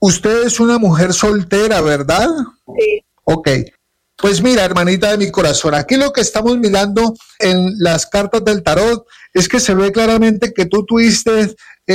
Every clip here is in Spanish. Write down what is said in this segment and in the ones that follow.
Usted es una mujer soltera, ¿verdad? Sí. Ok. Pues mira, hermanita de mi corazón, aquí lo que estamos mirando en las cartas del tarot es que se ve claramente que tú tuviste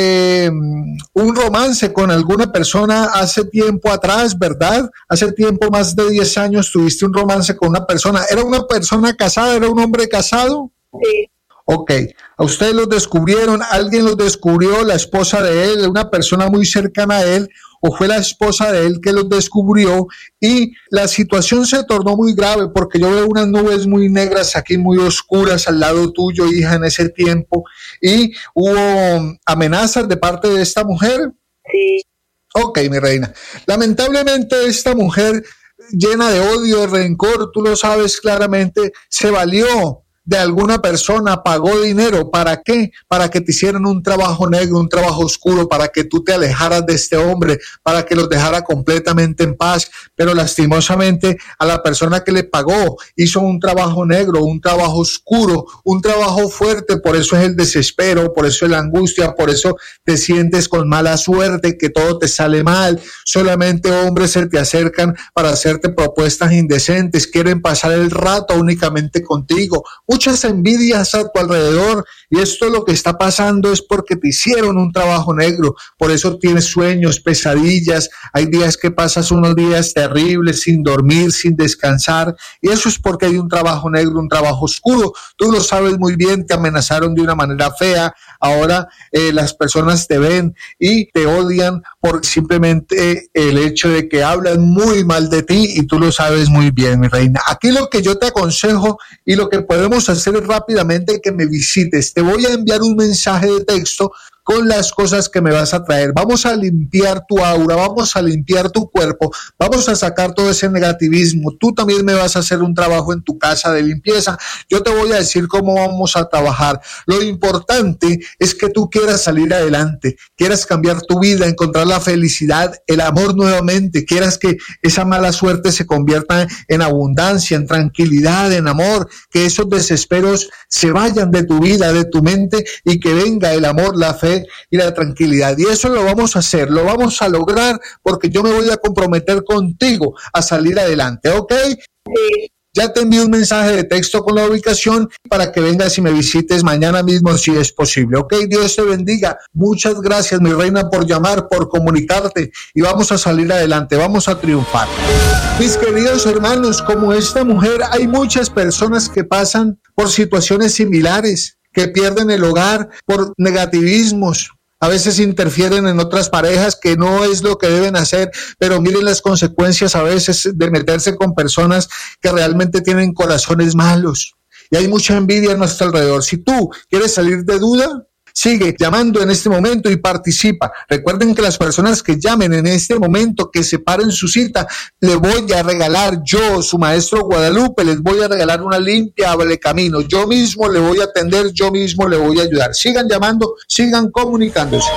un romance con alguna persona hace tiempo atrás, ¿verdad? Hace tiempo, más de 10 años, tuviste un romance con una persona. ¿Era una persona casada? ¿Era un hombre casado? Sí. Ok, a ustedes los descubrieron, alguien los descubrió, la esposa de él, una persona muy cercana a él, o fue la esposa de él que los descubrió, y la situación se tornó muy grave porque yo veo unas nubes muy negras aquí, muy oscuras al lado tuyo, hija, en ese tiempo, y hubo amenazas de parte de esta mujer. Sí. Ok, mi reina, lamentablemente esta mujer llena de odio, de rencor, tú lo sabes claramente, se valió de alguna persona, pagó dinero. ¿Para qué? Para que te hicieran un trabajo negro, un trabajo oscuro, para que tú te alejaras de este hombre, para que los dejara completamente en paz. Pero lastimosamente a la persona que le pagó hizo un trabajo negro, un trabajo oscuro, un trabajo fuerte. Por eso es el desespero, por eso es la angustia, por eso te sientes con mala suerte, que todo te sale mal. Solamente hombres se te acercan para hacerte propuestas indecentes, quieren pasar el rato únicamente contigo. Muchas envidias a tu alrededor, y esto lo que está pasando es porque te hicieron un trabajo negro. Por eso tienes sueños, pesadillas, hay días que pasas unos días terribles sin dormir, sin descansar, y eso es porque hay un trabajo negro, un trabajo oscuro. Tú lo sabes muy bien, te amenazaron de una manera fea. Ahora las personas te ven y te odian por simplemente el hecho de que hablan muy mal de ti, y tú lo sabes muy bien, mi reina. Aquí lo que yo te aconsejo y lo que podemos hacer es rápidamente que me visites. Te voy a enviar un mensaje de texto con las cosas que me vas a traer. Vamos a limpiar tu aura, vamos a limpiar tu cuerpo, vamos a sacar todo ese negativismo. Tú también me vas a hacer un trabajo en tu casa de limpieza. Yo te voy a decir cómo vamos a trabajar. Lo importante es que tú quieras salir adelante, quieras cambiar tu vida, encontrar la felicidad, el amor nuevamente, quieras que esa mala suerte se convierta en abundancia, en tranquilidad, en amor, que esos desesperos se vayan de tu vida, de tu mente, y que venga el amor, la fe y la tranquilidad. Y eso lo vamos a hacer, lo vamos a lograr, porque yo me voy a comprometer contigo a salir adelante, ¿ok? Sí. Ya te envío un mensaje de texto con la ubicación para que vengas y me visites mañana mismo si es posible, ¿ok? Dios te bendiga. Muchas gracias, mi reina, por llamar, por comunicarte, y vamos a salir adelante, vamos a triunfar. Mis queridos hermanos, como esta mujer, hay muchas personas que pasan por situaciones similares, que pierden el hogar por negativismos. A veces interfieren en otras parejas, que no es lo que deben hacer, pero miren las consecuencias a veces de meterse con personas que realmente tienen corazones malos. Y hay mucha envidia a nuestro alrededor. Si tú quieres salir de duda, sigue llamando en este momento y participa. Recuerden que las personas que llamen en este momento, que separen su cita, le voy a regalar yo, su maestro Guadalupe, les voy a regalar una limpia Abre Camino. Yo mismo le voy a atender, yo mismo le voy a ayudar. Sigan llamando, sigan comunicándose.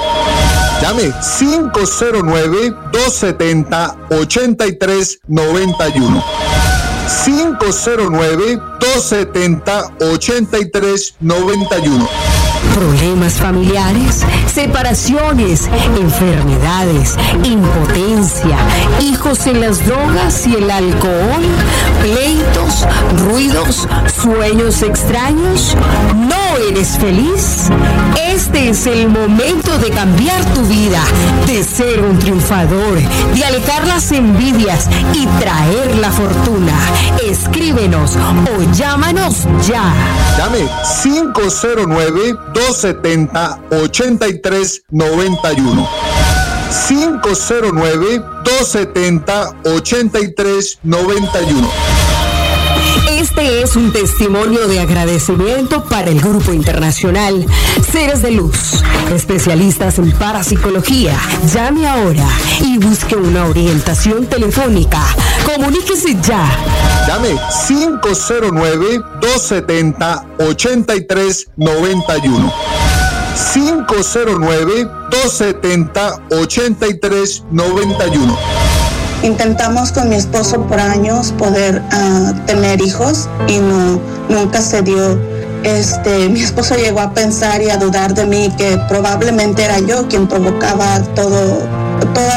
Llame 509-270-8391. 509-270-8391. Problemas familiares, separaciones, enfermedades, impotencia, hijos en las drogas y el alcohol, pleitos, ruidos, sueños extraños. ¿No eres feliz? Este es el momento de cambiar tu vida, de ser un triunfador, de alejar las envidias y traer la fortuna. Escríbenos o llámanos ya. Llame 509-270-8391. 509-270-8391. Este es un testimonio de agradecimiento para el Grupo Internacional Seres de Luz, especialistas en parapsicología. Llame ahora y busque una orientación telefónica. Comuníquese ya. Llame 509-270-8391. 509-270-8391. Intentamos con mi esposo por años poder tener hijos y nunca se dio. Mi esposo llegó a pensar y a dudar de mí, que probablemente era yo quien provocaba toda